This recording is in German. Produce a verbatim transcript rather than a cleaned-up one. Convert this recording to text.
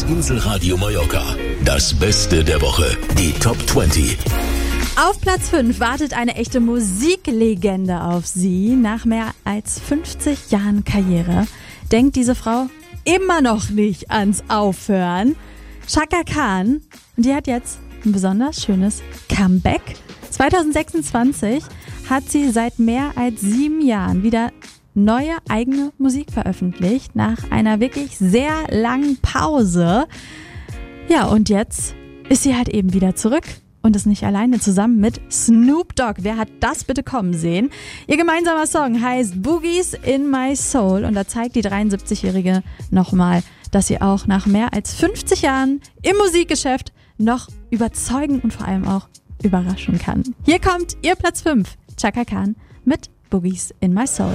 Inselradio Mallorca. Das Beste der Woche. Die Top zwanzig. Auf Platz fünf wartet eine echte Musiklegende auf Sie. Nach mehr als fünfzig Jahren Karriere denkt diese Frau immer noch nicht ans Aufhören. Chaka Khan, die hat jetzt ein besonders schönes Comeback. zwanzig sechsundzwanzig hat sie seit mehr als sieben Jahren wieder neue eigene Musik veröffentlicht, nach einer wirklich sehr langen Pause. Ja, und jetzt ist sie halt eben wieder zurück und ist nicht alleine, zusammen mit Snoop Dogg. Wer hat das bitte kommen sehen? Ihr gemeinsamer Song heißt Boogies in My Soul und da zeigt die dreiundsiebzigjährige nochmal, dass sie auch nach mehr als fünfzig Jahren im Musikgeschäft noch überzeugen und vor allem auch überraschen kann. Hier kommt ihr Platz fünf, Chaka Khan mit Boogies in My Soul.